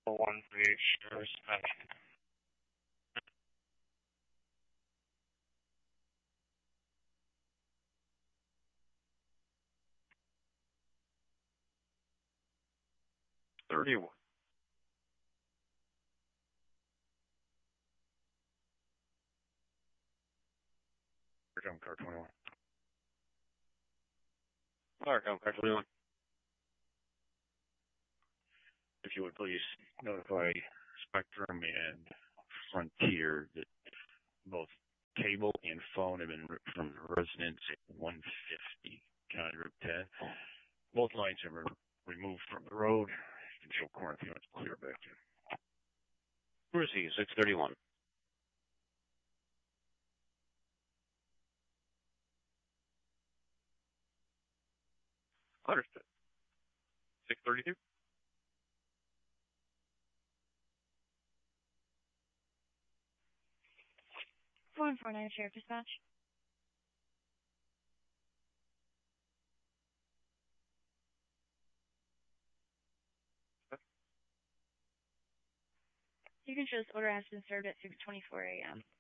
4138 Sheriff's Dispatch. $31. Jump car 21. Fire jump car 21. If you would please notify Spectrum and Frontier that both cable and phone have been ripped from residents at 150 County Route 10. Both lines have been removed from the road. You can show quarantine, it's clear back there. Brucey, 631. Understood. 632. 149 Sheriff Dispatch. You can show this order has been served at 6:24 a.m.